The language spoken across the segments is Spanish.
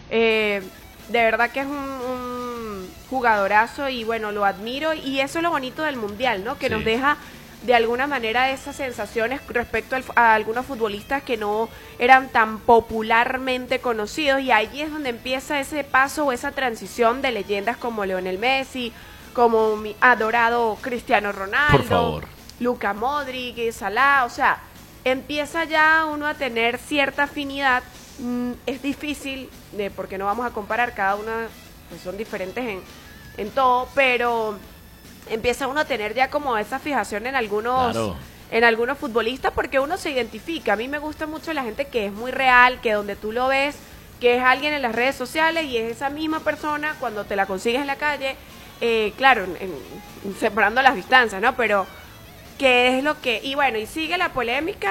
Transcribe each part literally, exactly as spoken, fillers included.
Eh, de verdad que es un, un jugadorazo y bueno, lo admiro y eso es lo bonito del Mundial, ¿no? Que Sí. nos deja de alguna manera esas sensaciones respecto al, a algunos futbolistas que no eran tan popularmente conocidos y allí es donde empieza ese paso o esa transición de leyendas como Lionel Messi, como mi adorado Cristiano Ronaldo, Por favor. Luka Modric, Salah, o sea, empieza ya uno a tener cierta afinidad. Mm, es difícil, de, porque no vamos a comparar, cada una pues son diferentes en, en todo, pero empieza uno a tener ya como esa fijación en algunos Claro. en algunos futbolistas porque uno se identifica. A mí me gusta mucho la gente que es muy real, que donde tú lo ves, que es alguien en las redes sociales y es esa misma persona cuando te la consigues en la calle, eh, claro, en, en, separando las distancias, ¿no? Pero que es lo que... Y bueno, y sigue la polémica.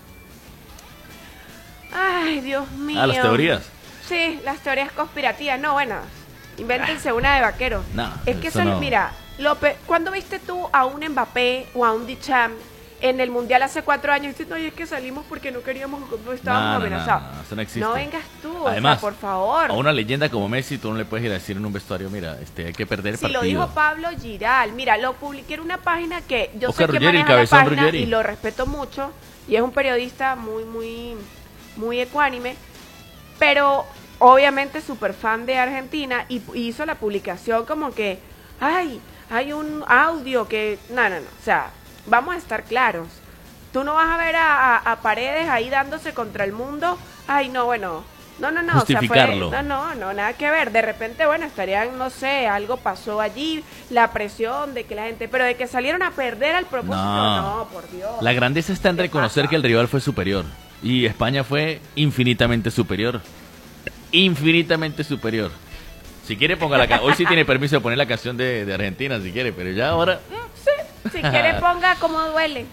Ay, Dios mío. Ah, las teorías. Sí, las teorías conspirativas. No, bueno, invéntense una de vaquero. No, es que eso eso, no. mira, López, ¿cuándo viste tú a un Mbappé o a un Duchamp en el Mundial hace cuatro años? Y dices, no, y es que salimos porque no queríamos, no estábamos No, no, amenazados. no, no, eso no existe. No vengas tú, Además, o sea, por favor. A una leyenda como Messi, tú no le puedes ir a decir en un vestuario, mira, este, hay que perder el Si lo partido. dijo Pablo Giral, mira, lo publiqué en una página que yo Oscar sé que Ruggeri, maneja la Cabezón página Ruggeri. y lo respeto mucho y es un periodista muy, muy, muy ecuánime, pero obviamente súper fan de Argentina y y hizo la publicación como que, ay, hay un audio que, no, no, no, o sea, vamos a estar claros. Tú no vas a ver a, a, a Paredes ahí dándose contra el mundo, ay, no, bueno, no, no, no, Justificarlo. o sea, fue, no, no, no, nada que ver. De repente, bueno, estarían, no sé, algo pasó allí, la presión de que la gente, pero de que salieron a perder al propósito, no, No. por Dios. La grandeza está en ¿Qué reconocer pasa? que el rival fue superior. Y España fue infinitamente superior. Infinitamente superior. Si quiere, ponga la canción. Hoy sí tiene permiso de poner la canción de, de Argentina, si quiere, pero ya ahora... Si quiere ponga como duele.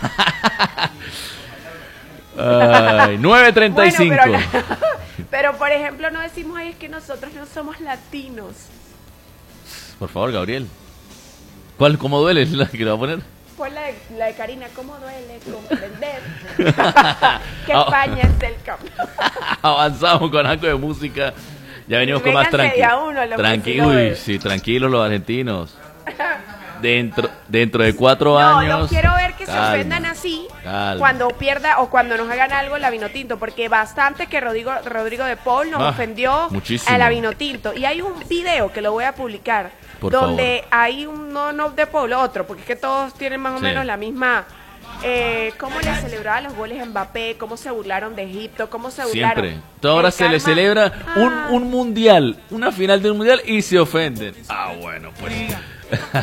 Ay, nueve treinta y cinco. Bueno, pero, pero por ejemplo no decimos, ay, es que nosotros no somos latinos. Por favor, Gabriel. ¿Cuál, cómo duele? ¿La que le va a poner? Pon la de, la de Karina, ¿cómo duele comprender que España es del campo? Avanzamos con algo de música. Ya venimos con más Vénganse de a uno, tranquilos. los Tranquilo, vecinos. uy, sí, tranquilos los argentinos. Dentro, dentro de cuatro No, años. no quiero ver que calma, se ofendan así calma. cuando pierda o cuando nos hagan algo en la Vinotinto, porque bastante que Rodrigo, Rodrigo de Paul nos Ah, ofendió muchísimo. a la Vinotinto. Y hay un video que lo voy a publicar Por donde favor. hay un no, no de Paul, otro, porque es que todos tienen más o Sí. menos la misma... Eh, cómo le celebraban los goles a Mbappé, cómo se burlaron de Egipto, cómo se burlaron. Siempre. Todo ahora El se le karma- celebra un, Ah. un mundial, una final de un mundial y se ofenden. Ah, bueno, pues.